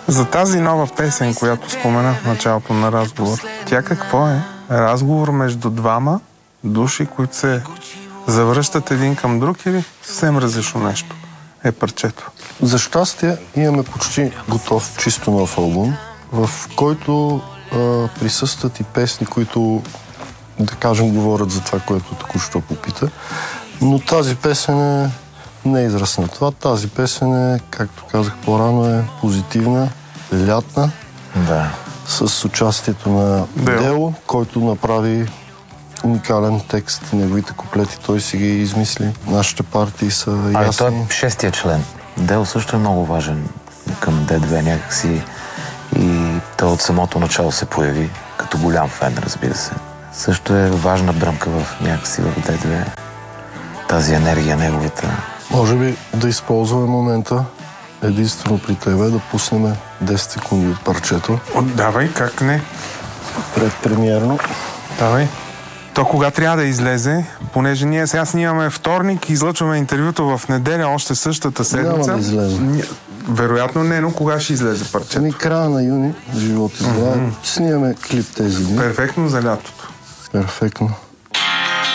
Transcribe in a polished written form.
За тази нова песен, която споменах в началото на разговор, тя какво е? Разговор между двама души, които се завръщат един към друг или съвсем различно нещо е парчето? За щастие имаме почти готов, чисто нов албум, в който присъстват и песни, които, да кажем, говорят за това, което току-що попита. Но тази песен не е израз на това. Тази песен е, както казах по-рано, е позитивна, лятна, с участието на Дело, който направи уникален текст. Неговите куплети той си ги измисли. Нашите партии са ясни. Той е шестия член. Дело също е много важен към D2 някакси и той от самото начало се появи като голям фен, разбира се. Също е важна бръмка някакси в D2. Тази енергия неговата. Може би да използваме момента единствено при тебе, да пуснем 10 секунди от парчето. Давай, как не? Предпремиерно. Давай. То кога трябва да излезе, понеже ние сега снимаме вторник, излъчваме интервюто в неделя, още същата седмица. Няма да излезе. Вероятно не, но кога ще излезе парчето? Края на юни, живот и здраве. Снимаме клип тези дни. Перфектно за лятото. Перфектно.